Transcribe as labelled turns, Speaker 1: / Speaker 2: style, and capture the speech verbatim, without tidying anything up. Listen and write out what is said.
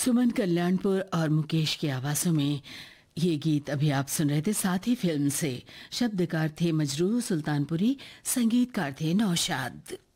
Speaker 1: सुमन कल्याणपुर और मुकेश की आवाजों में ये गीत अभी आप सुन रहे थे। साथ ही फिल्म से शब्दकार थे मजरूह सुल्तानपुरी, संगीतकार थे नौशाद।